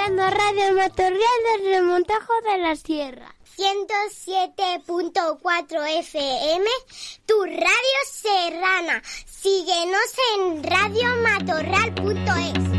escuchando Radio Matorral del Remontajo de la Sierra. 107.4 FM, tu radio serrana. Síguenos en radiomatorral.es.